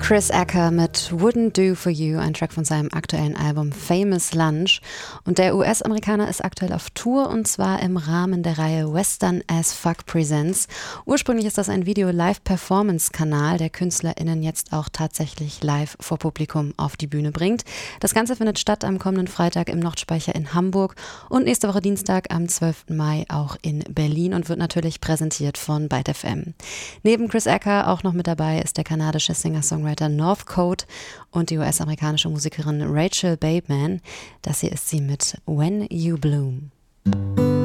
Chris Acker mit Wouldn't Do For You, ein Track von seinem aktuellen Album Famous Lunch. Und der US-Amerikaner ist aktuell auf Tour und zwar im Rahmen der Reihe Western as Fuck Presents. Ursprünglich ist das ein Video-Live-Performance-Kanal, der KünstlerInnen jetzt auch tatsächlich live vor Publikum auf die Bühne bringt. Das Ganze findet statt am kommenden Freitag im Nordspeicher in Hamburg und nächste Woche Dienstag am 12. Mai auch in Berlin und wird natürlich präsentiert von Byte FM. Neben Chris Acker auch noch mit dabei ist der kanadische Singer-Songwriter Northcote und die US-amerikanische Musikerin Rachel Bateman. Das hier ist sie mit When You Bloom.